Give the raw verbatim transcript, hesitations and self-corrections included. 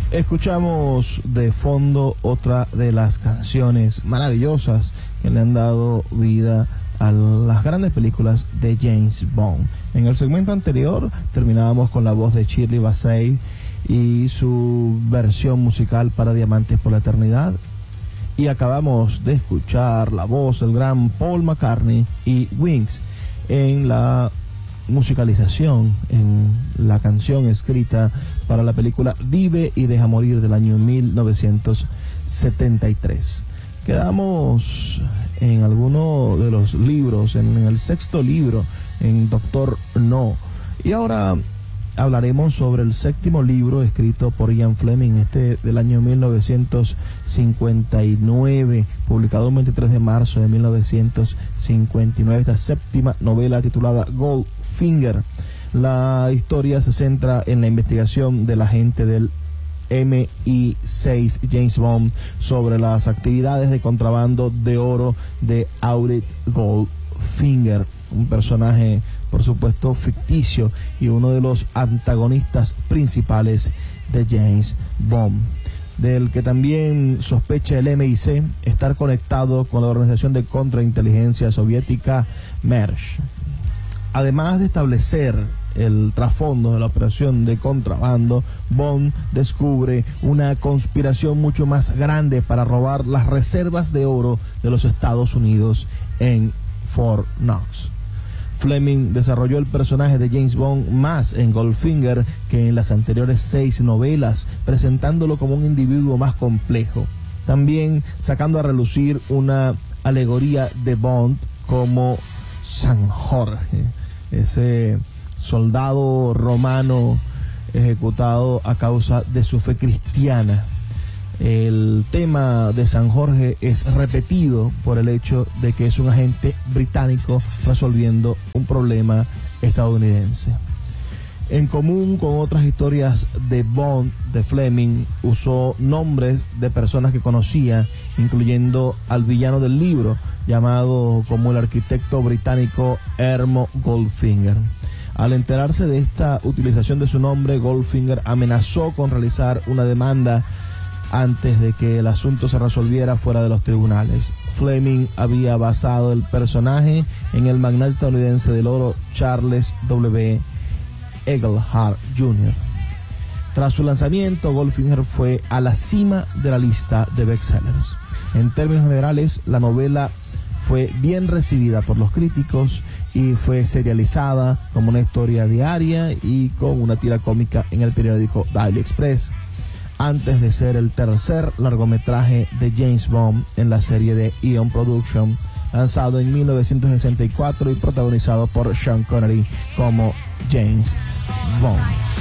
Escuchamos de fondo otra de las canciones maravillosas que le han dado vida a las grandes películas de James Bond. En el segmento anterior terminábamos con la voz de Shirley Bassey y su versión musical para Diamantes por la Eternidad, y acabamos de escuchar la voz del gran Paul McCartney y Wings en la musicalización, en la canción escrita para la película Vive y deja morir del año mil novecientos setenta y tres. Quedamos en alguno de los libros, en, en el sexto libro, en Doctor No, y ahora hablaremos sobre el séptimo libro escrito por Ian Fleming, este del año mil novecientos cincuenta y nueve, publicado el veintitrés de marzo de mil novecientos cincuenta y nueve, esta séptima novela titulada Goldfinger. La historia se centra en la investigación del agente del M I seis James Bond sobre las actividades de contrabando de oro de Audrey Goldfinger, un personaje por supuesto ficticio y uno de los antagonistas principales de James Bond, del que también sospecha el M I seis estar conectado con la organización de contrainteligencia soviética Mersh. Además de establecer el trasfondo de la operación de contrabando, Bond descubre una conspiración mucho más grande para robar las reservas de oro de los Estados Unidos en Fort Knox. Fleming desarrolló el personaje de James Bond más en Goldfinger que en las anteriores seis novelas, presentándolo como un individuo más complejo, también sacando a relucir una alegoría de Bond como San Jorge, ese soldado romano ejecutado a causa de su fe cristiana. El tema de San Jorge es repetido por el hecho de que es un agente británico resolviendo un problema estadounidense. En común con otras historias de Bond de Fleming, usó nombres de personas que conocía, incluyendo al villano del libro, llamado como el arquitecto británico Ermo Goldfinger. Al enterarse de esta utilización de su nombre, Goldfinger amenazó con realizar una demanda antes de que el asunto se resolviera fuera de los tribunales. Fleming había basado el personaje en el magnate estadounidense del oro Charles W. Engelhart junior Tras su lanzamiento, Goldfinger fue a la cima de la lista de bestsellers. En términos generales, la novela fue bien recibida por los críticos y fue serializada como una historia diaria y con una tira cómica en el periódico Daily Express, antes de ser el tercer largometraje de James Bond en la serie de Eon Production, lanzado en mil novecientos sesenta y cuatro y protagonizado por Sean Connery como James Bond.